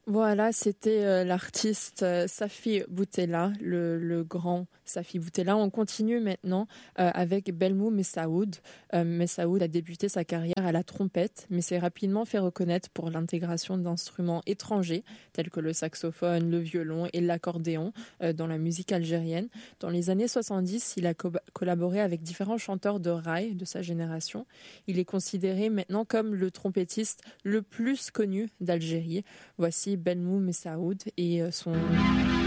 Voilà, c'était l'artiste Safi Boutella, le grand Safi Boutella. On continue maintenant avec Belmou Messaoud. Messaoud a débuté sa carrière à la trompette, mais s'est rapidement fait reconnaître pour l'intégration d'instruments étrangers, tels que le saxophone, le violon et l'accordéon dans la musique algérienne. Dans les années 70, il a collaboré avec différents chanteurs de raï de sa génération. Il est considéré maintenant comme le trompettiste le plus connu d'Algérie. Voici Belmou Messaoud et son